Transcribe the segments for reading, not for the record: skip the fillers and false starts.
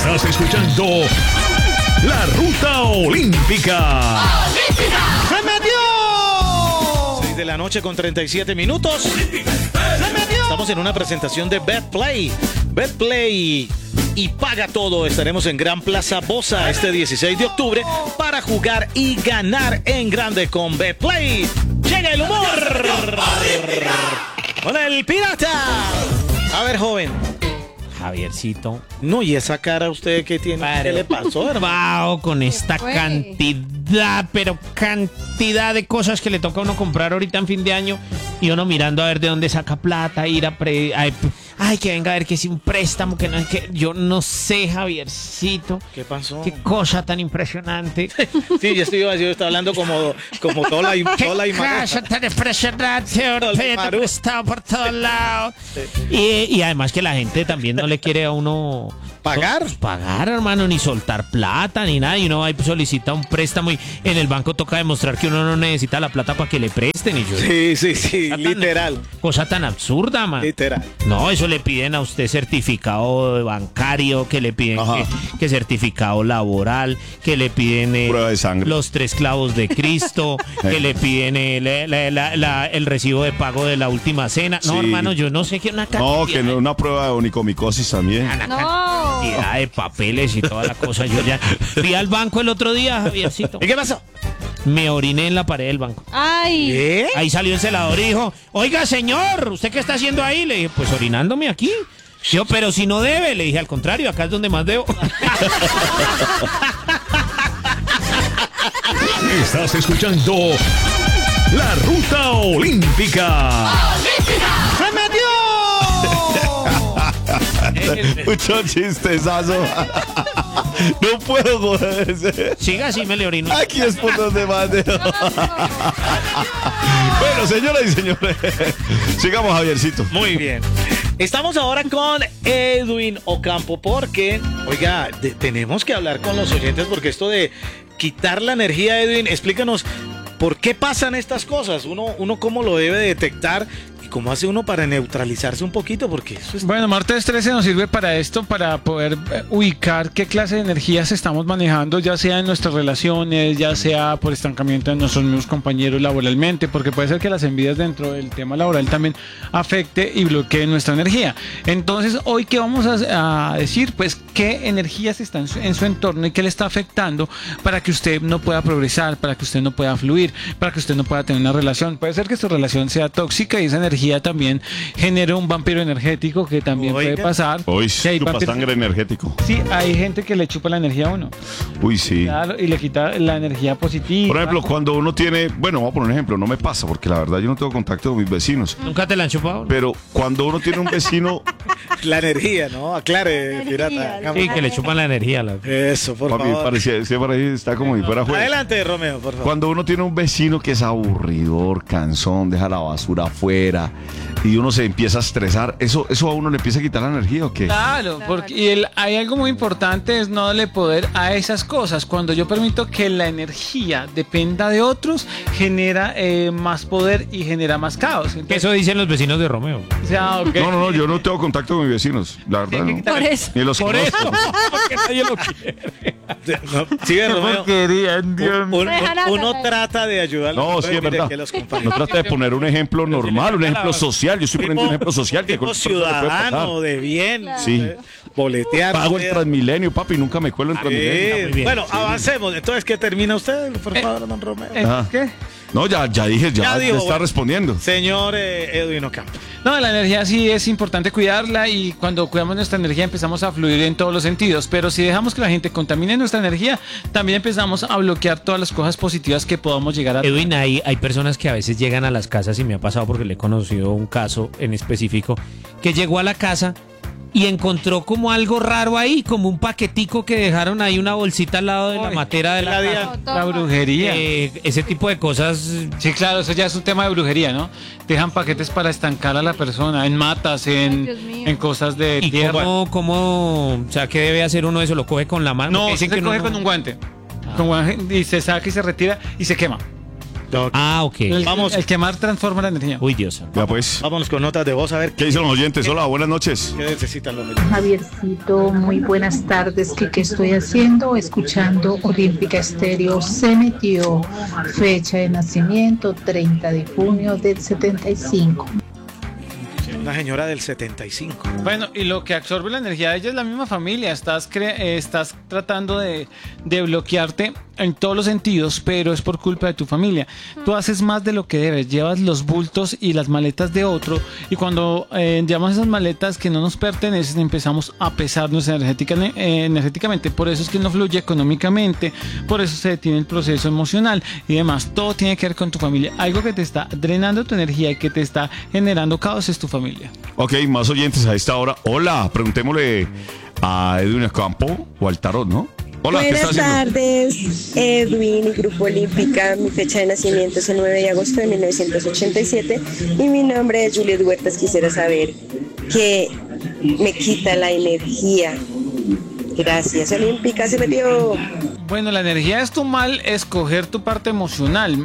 Estás escuchando La Ruta Olímpica. ¡Se metió! 6 de la noche con 37 minutos. ¡Se metió! Estamos en una presentación de BetPlay. BetPlay y paga todo. Estaremos en Gran Plaza Bosa este 16 de octubre para jugar y ganar en grande con BetPlay. Llega el humor con el pirata. A ver, joven. Javiercito. No, y esa cara usted que tiene, ¿qué le pasó, hermano? Wow, con esta cantidad, pero cantidad de cosas que le toca a uno comprar ahorita en fin de año y uno mirando a ver de dónde saca plata, ir a ay, que venga a ver que es un préstamo, que no es que yo no sé, Javiercito. ¿Qué pasó? Qué cosa tan impresionante. Sí, yo estaba hablando como toda la Qué cosa tan impresionante, prestado por todos lados. Y además que la gente también no le quiere a uno ¿pagar? Pagar, hermano, ni soltar plata, ni nada. Y uno va y solicita un préstamo y en el banco toca demostrar que uno no necesita la plata para que le presten. Y yo, sí, literal. Cosa tan absurda, man. Literal. No, eso le piden a usted certificado bancario, que le piden que certificado laboral, que le piden prueba de sangre, los 3 clavos de Cristo, que le piden el recibo de pago de la última cena. No, hermano, yo no sé qué una cantidad. No, que una prueba de onicomicosis también. Cantidad de papeles y toda la cosa. Yo ya fui al banco el otro día, Javiercito. ¿Y qué pasó? Me oriné en la pared del banco. ¡Ay! ¿Qué? Ahí salió el celador y dijo, oiga, señor, ¿usted qué está haciendo ahí? Le dije, pues orinándome aquí. Yo, pero si no debe, le dije, al contrario, acá es donde más debo. Estás escuchando La Ruta Olímpica. ¡Se metió! Mucho chistezazo. No puedo joder. Siga así, me le orino. Aquí es por donde más debo. Bueno, señoras y señores, sigamos, Javiercito. Muy bien. Estamos ahora con Edwin Ocampo porque, oiga, tenemos que hablar con los oyentes porque esto de quitar la energía, Edwin, explícanos por qué pasan estas cosas. Uno cómo lo debe detectar y cómo hace uno para neutralizarse un poquito, porque eso es... Bueno, Martes 13 nos sirve para esto, para poder ubicar qué clase de energías estamos manejando, ya sea en nuestras relaciones, ya sea por estancamiento de nuestros mismos compañeros laboralmente, porque puede ser que las envidias dentro del tema laboral también afecte y bloquee nuestra energía. Entonces, hoy, ¿qué vamos a decir? Pues, ¿qué energías están en su entorno y qué le está afectando para que usted no pueda progresar, para que usted no pueda fluir, para que usted no pueda tener una relación? Puede ser que su relación sea tóxica y esa energía también genere un vampiro energético que también puede pasar. Uy, Sí, chupa sangre energético. Sí, hay gente que le chupa la energía a uno. Uy, sí. Claro, y le quita la energía positiva. Por ejemplo, cuando uno tiene, bueno, voy a poner un ejemplo, no me pasa porque la verdad yo no tengo contacto con mis vecinos. ¿Nunca te la han chupado? Pero cuando uno tiene un vecino, La energía, ¿no? Aclare, pirata. Sí, que le chupan la energía. Eso, por para mí favor. siempre ahí está como si fuera juego. Adelante, Romeo, por favor. Cuando uno tiene un vecino que es aburridor, cansón, deja la basura afuera y uno se empieza a estresar, ¿eso a uno le empieza a quitar la energía o qué? Claro, porque hay algo muy importante, es no darle poder a esas cosas. Cuando yo permito que la energía dependa de otros, genera más poder y genera más caos. Entonces, Eso dicen los vecinos de Romeo. o sea, ok. No, yo no tengo contacto con mis vecinos, la verdad no. Por eso. Ni los Por conozco. eso, porque nadie lo quiere. No, sigue, Romeo. porquería, Dios mío. Uno trata de ayudar. No, sí, es verdad. No trata de poner un ejemplo normal, un ejemplo social. Yo estoy poniendo un ejemplo social. Que tipo cualquier persona le puede pasar. ciudadano, de bien. Sí. Boletear. Pago el Transmilenio, papi, nunca me cuelo en Transmilenio. muy bien. Bueno, avancemos. Entonces, ¿qué termina usted, por favor, don Romeo? Ajá. ¿Qué? No, ya dije, Ya dijo, está bueno. respondiendo. Señor Edwin Ocampo. No, la energía sí es importante cuidarla y cuando cuidamos nuestra energía empezamos a fluir en todos los sentidos, pero si dejamos que la gente contamine nuestra energía, también empezamos a bloquear todas las cosas positivas que podamos llegar a... Edwin, hay personas que a veces llegan a las casas y me ha pasado porque le he conocido un caso en específico que llegó a la casa y encontró como algo raro ahí, como un paquetico que dejaron ahí, una bolsita al lado de la matera de la casa. La brujería. Ese tipo de cosas. Sí, claro, eso ya es un tema de brujería, ¿no? Dejan paquetes para estancar a la persona, en matas, Dios mío. en cosas de ¿Y tierra. cómo, o sea, qué debe hacer uno de eso? ¿Lo coge con la mano? No, Porque se dicen que coge uno con un guante. Con guante y se saca y se retira y se quema. Ok. Vamos. El quemar transforma la energía. Uy, Dios santo. Ya pues. Vámonos con notas de voz a ver ¿Qué dicen los oyentes? Hola, buenas noches. qué necesitan los Javiercito, muy buenas tardes. ¿Qué estoy haciendo? Escuchando Olímpica Estéreo. Se metió. Fecha de nacimiento 30 de junio del 75. Una señora del 75. Bueno, y lo que absorbe la energía de ella es la misma familia. Estás tratando de bloquearte en todos los sentidos, pero es por culpa de tu familia. Tú haces más de lo que debes, llevas los bultos y las maletas de otro, y cuando llevamos esas maletas que no nos pertenecen, empezamos a pesarnos energéticamente. Por eso es que no fluye económicamente, por eso se detiene el proceso emocional y demás. Todo tiene que ver con tu familia. Algo que te está drenando tu energía y que te está generando caos es tu familia. Ok, más oyentes a esta hora. Hola, preguntémosle a Edwin Campo o al Tarot, ¿no? Hola, ¿qué Buenas está haciendo? tardes, Edwin y Grupo Olímpica. Mi fecha de nacimiento es el 9 de agosto de 1987 y mi nombre es Juliet Huertas. Quisiera saber qué me quita la energía. Gracias, Olímpica, se metió. Bueno, la energía es tu mal escoger tu parte emocional.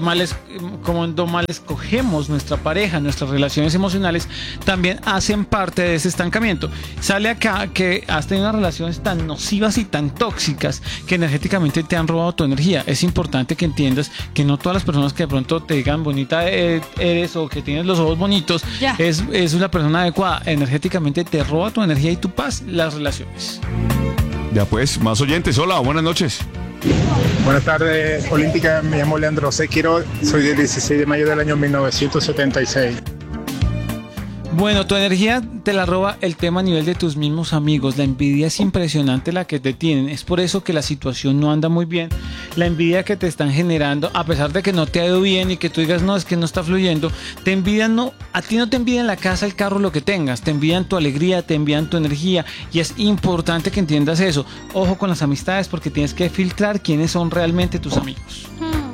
Cuando mal escogemos nuestra pareja, nuestras relaciones emocionales, también hacen parte de ese estancamiento. Sale acá que has tenido unas relaciones tan nocivas y tan tóxicas que energéticamente te han robado tu energía. Es importante que entiendas que no todas las personas que de pronto te digan bonita eres o que tienes los ojos bonitos es una persona adecuada. Energéticamente te roba tu energía y tu paz las relaciones. Ya pues, más oyentes. Hola, buenas noches. Buenas tardes, Olímpica. Me llamo Leandro Sequiro. Soy del 16 de mayo del año 1976. Bueno, tu energía te la roba el tema a nivel de tus mismos amigos. La envidia es impresionante la que te tienen. Es por eso que la situación no anda muy bien. La envidia que te están generando, a pesar de que no te ha ido bien y que tú digas, no, es que no está fluyendo, te envidian, no, a ti no te envidian la casa, el carro, lo que tengas. Te envidian tu alegría, te envidian tu energía. Y es importante que entiendas eso. Ojo con las amistades porque tienes que filtrar quiénes son realmente tus amigos.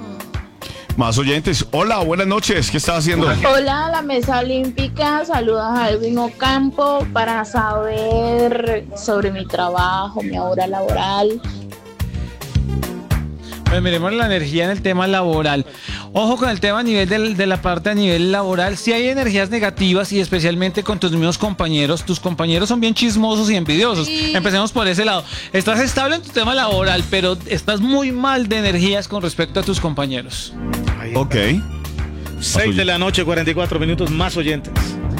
Más oyentes. Hola, buenas noches. ¿Qué estás haciendo? Hola, la mesa olímpica. Saludos a Edwin Ocampo para saber sobre mi trabajo, mi hora laboral. Pues miremos la energía en el tema laboral. Ojo con el tema a nivel de la parte a nivel laboral. Si hay energías negativas y especialmente con tus mismos compañeros, tus compañeros son bien chismosos y envidiosos. Sí. Empecemos por ese lado. Estás estable en tu tema laboral, pero estás muy mal de energías con respecto a tus compañeros. Ok. 6 de la noche, 44 minutos, más oyentes.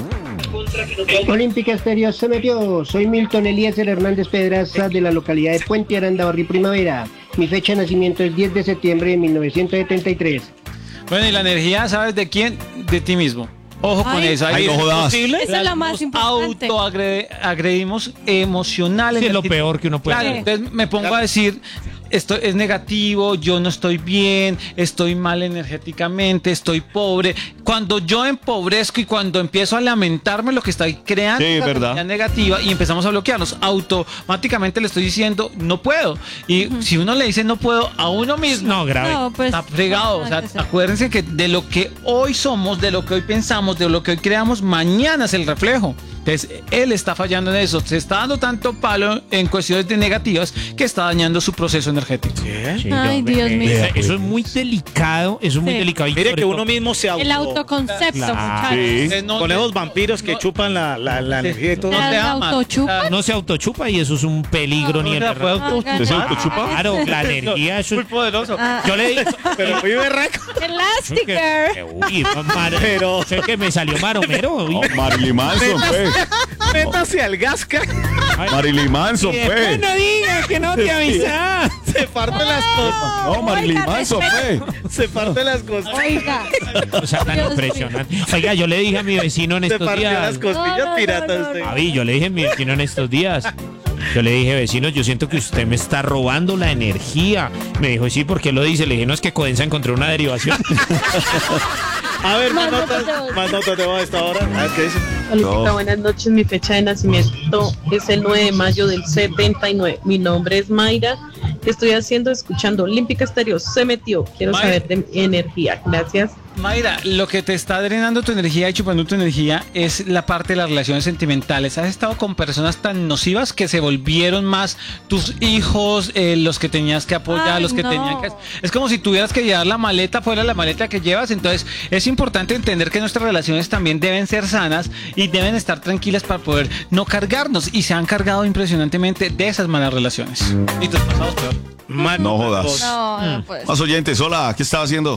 Olímpica Estéreo se metió. Soy Milton Eliezer Hernández Pedraza de la localidad de Puente Aranda, Barrio Primavera. Mi fecha de nacimiento es 10 de septiembre de 1973. Bueno, y la energía, ¿sabes de quién? De ti mismo. Ojo con eso. Ay, no jodas. Eso es lo más importante. Autoagredimos emocionalmente. Sí, es lo peor que uno puede hacer. hacer. Entonces me pongo a decir, esto es negativo, yo no estoy bien, estoy mal energéticamente, estoy pobre. Cuando yo empobrezco y cuando empiezo a lamentarme, lo que estoy creando es una energía negativa y empezamos a bloquearnos. Automáticamente le estoy diciendo, no puedo. Y si uno le dice no puedo a uno mismo, no, grave. No, pues, está fregado. O sea, acuérdense que de lo que hoy somos, de lo que hoy pensamos, de lo que hoy creamos, mañana es el reflejo. Entonces, él está fallando en eso. Se está dando tanto palo en cuestiones de negativas que está dañando su proceso energético. Sí, ay, Dios mío. Eso es muy delicado. Eso es muy delicado. Y Mire que uno mismo se el autoconcepto, muchachos. Sí. Con esos vampiros que chupan la energía y todo. No se autochupa y eso es un peligro ni el ¿Usted se autochupa? Claro, la energía es muy poderoso. Yo le digo, Pero muy berraco. Elastiker. uy, pero sé que me salió maromero. Uy. Oh, Marilyn Manson, pues. Métase al gasca. Marilyn Manson, Y después pues. no digas que no te avisas. Se parte las cosas. No, Marilyn Manson, pues. Se parte las cosas. Oiga. O sea, tan impresionante. Oiga, yo le dije a mi vecino en Se estos partió días. las costillas piratas usted. Javi, yo le dije a mi vecino en estos días. Yo le dije, vecino, yo siento que usted me está robando la energía. Me dijo, sí, ¿por qué lo dice? Le dije, no, es que Codensa encontró una derivación. A ver, más notas de voz a esta hora. A ver qué dice. Hola, buenas noches. Mi fecha de nacimiento es el 9 de mayo del 79. Mi nombre es Mayra. ¿Qué estoy haciendo? Escuchando Olímpica Estéreo. Se metió. Quiero saber de energía. Gracias. Mayra, lo que te está drenando tu energía y chupando tu energía es la parte de las relaciones sentimentales. Has estado con personas tan nocivas que se volvieron más tus hijos, los que tenías que apoyar, Ay, los que no. tenían que... Es como si tuvieras que llevar la maleta fuera de la maleta que llevas. Entonces es importante entender que nuestras relaciones también deben ser sanas y deben estar tranquilas para poder no cargarnos. Y se han cargado impresionantemente de esas malas relaciones. Y tus pasados peor. No jodas. No, pues. Más oyentes, hola, ¿qué estaba haciendo?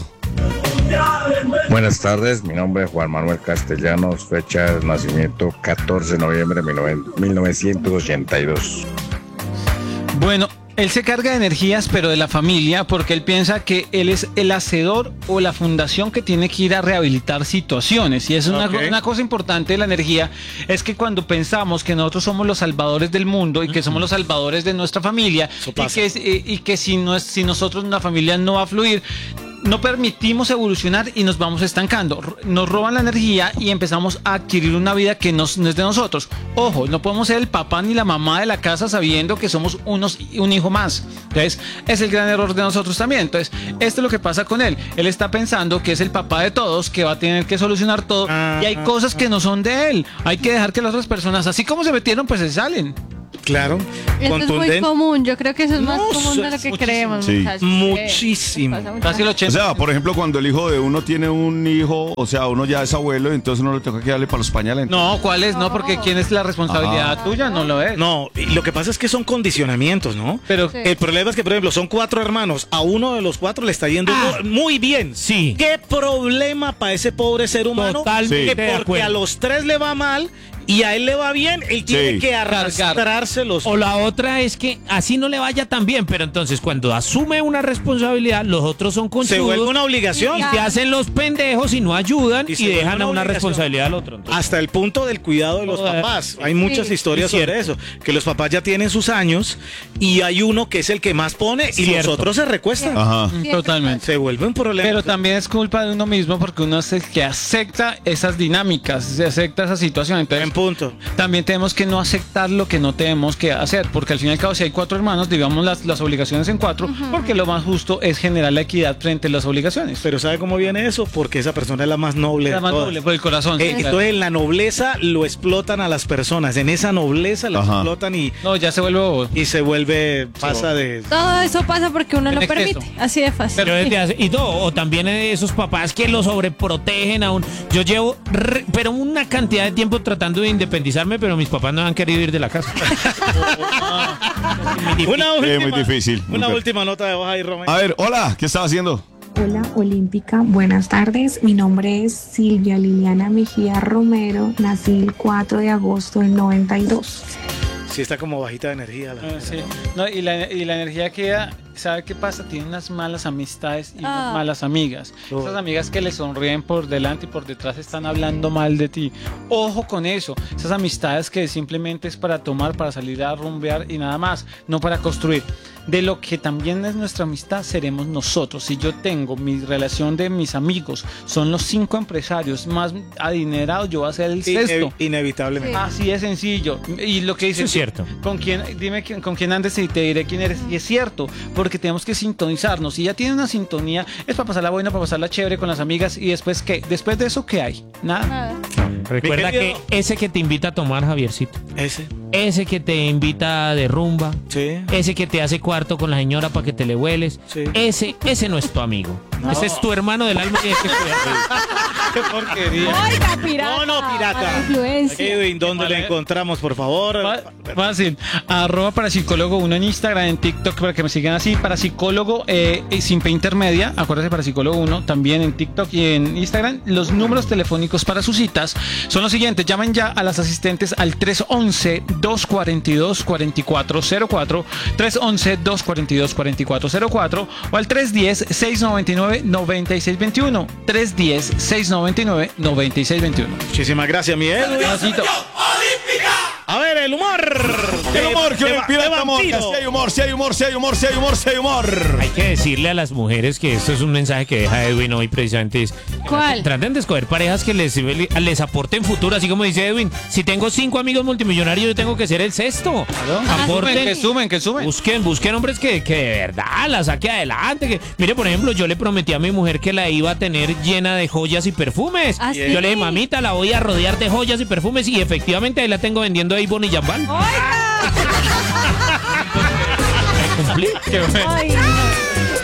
Buenas tardes, mi nombre es Juan Manuel Castellanos, fecha de nacimiento 14 de noviembre de 1982. Bueno, él se carga de energías, pero de la familia, porque él piensa que él es el hacedor o la fundación que tiene que ir a rehabilitar situaciones. Y es una cosa importante de la energía, es que cuando pensamos que nosotros somos los salvadores del mundo y que somos los salvadores de nuestra familia, y que si nosotros, la familia no va a fluir, no permitimos evolucionar y nos vamos estancando. Nos roban la energía y empezamos a adquirir una vida que no es de nosotros. Ojo, no podemos ser el papá ni la mamá de la casa sabiendo que somos un hijo más. Entonces, es el gran error de nosotros también. Entonces, esto es lo que pasa con él. Él está pensando que es el papá de todos, que va a tener que solucionar todo. Y hay cosas que no son de él. Hay que dejar que las otras personas, así como se metieron, pues se salen. Claro. Esto es muy común, yo creo que eso es más común de lo que muchísimo. creemos, Sí. muchachos. Muchísimo. Pasa mucho. Casi el 80%. O sea, por ejemplo, cuando el hijo de uno tiene un hijo, o sea, uno ya es abuelo, entonces uno le toca que darle para los pañales. No, ¿cuál es? No, porque ¿quién es la responsabilidad tuya? No lo es. No, y lo que pasa es que son condicionamientos, ¿no? Pero Sí. El problema es que, por ejemplo, son 4 hermanos. A uno de los 4 le está yendo muy bien. Sí. ¿Qué problema para ese pobre ser humano? Totalmente Que de porque acuerdo. a los 3 le va mal y a él le va bien, él tiene Sí. que arrastrárselos. O la otra es que así no le vaya tan bien, pero entonces cuando asume una responsabilidad, los otros son conchudos. Se vuelve una obligación. Y se hacen los pendejos y no ayudan Y se y vuelve dejan a una obligación. responsabilidad al otro. Entonces, Hasta el punto del cuidado de los Joder. papás. Hay muchas historias es sobre eso. Que los papás ya tienen sus años y hay uno que es el que más pone y los Cierto. otros se recuestan. Ajá. totalmente. Se vuelve un problema. Pero también es culpa de uno mismo porque uno es el que acepta esas dinámicas, se acepta esa situación. Entonces, En punto. también tenemos que no aceptar lo que no tenemos que hacer, porque al fin y al cabo, si hay 4 hermanos, dividamos las obligaciones en 4, porque lo más justo es generar la equidad frente a las obligaciones. Pero ¿sabe cómo viene eso? Porque esa persona es la más noble. La de más todas. noble, por el corazón. sí, claro. Entonces en la nobleza lo explotan a las personas. En esa nobleza las Ajá. explotan No, ya se vuelve bobo. y se vuelve, pasa de... Todo eso pasa porque uno En lo exceso. permite, así de fácil. pero y todo, o también esos papás que lo sobreprotegen aún. Yo llevo pero una cantidad de tiempo tratando de independizarme, pero mis papás no han querido ir de la casa. Una Sí, última, muy difícil. Una última nota de voz ahí, Romeo. A ver, hola, ¿qué estaba haciendo? Hola Olímpica, buenas tardes. Mi nombre es Silvia Liliana Mejía Romero, nací el 4 de agosto del 92. Sí, está como bajita de energía. Sí. No, y la energía queda, ¿sabe qué pasa? Tiene unas malas amistades y unas malas amigas. Esas amigas que le sonríen por delante y por detrás están hablando mal de ti. Ojo con eso. Esas amistades que simplemente es para tomar, para salir a rumbear y nada más, no para construir. De lo que también es nuestra amistad seremos nosotros. Si yo tengo mi relación de mis amigos, son los 5 empresarios más adinerados, yo voy a ser el sexto. Inevitablemente. Así de sencillo. Y lo que dice, Eso es cierto. ¿Con quién? Dime con quién andes y te diré quién eres. Y es cierto, porque tenemos que sintonizarnos. Si ya tiene una sintonía, es para pasarla buena, para pasarla chévere con las amigas. ¿Y después qué? Después de eso, ¿qué hay? Nada. Recuerda Mi que querido- ese que te invita a tomar, Javiercito, Ese que te invita de rumba, Sí. ese que te hace cuarto con la señora para que te le hueles, Sí. ese no es tu amigo. Ese es tu hermano del alma y hay que cuidarlo. Qué porquería. Oiga, pirata. No, pirata. Mala influencia. Edwin, ¿dónde le encontramos, por favor? Fácil. @parapsicólogo 1 en Instagram, en TikTok para que me sigan así. Parapsicólogo sin P intermedia. Acuérdate, Parapsicólogo 1 también en TikTok y en Instagram. Los números telefónicos para sus citas son los siguientes. Llamen ya a las asistentes al 311-242-4404, 311-242-4404 o al 310-699-9621. 310-699-9621. Muchísimas gracias, mi Edwin. A ver, el humor. El humor que de- inspira de el amor. vampiro. Si hay humor, si hay humor, si hay humor, si hay humor, si hay humor. Hay que decirle a las mujeres que esto es un mensaje que deja Edwin hoy precisamente. ¿Cuál? Traten de escoger parejas que les aporten futuro, así como dice Edwin. Si tengo 5 amigos multimillonarios, yo tengo que ser el sexto. Aporten. Que sumen. Busquen hombres que de verdad la saque adelante. Mire, por ejemplo, yo le prometí a mi mujer que la iba a tener llena de joyas y perfumes. ¿Ah, sí? Yo le dije, mamita, la voy a rodear de joyas y perfumes. Y efectivamente ahí la tengo vendiendo Avon y Jambal. ¡Oiga! ¿Me cumplí? Ay, no.